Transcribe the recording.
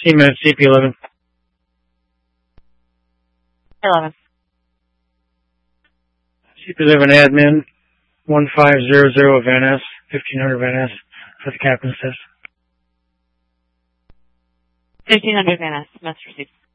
minutes, CP11. 11. CP11 admin, 1500 Van Ness, 1500 Van Ness for the captain's test. 1500 Van Ness, must receive.